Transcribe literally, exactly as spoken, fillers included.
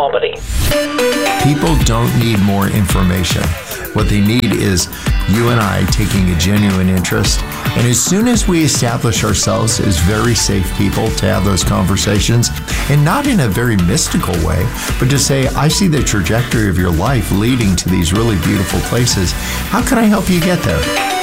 Albany. People don't need more information. What they need is you and I taking a genuine interest. And as soon as we establish ourselves as very safe people to have those conversations, and not in a very mystical way, but to say, I see the trajectory of your life leading to these really beautiful places. How can I help you get there?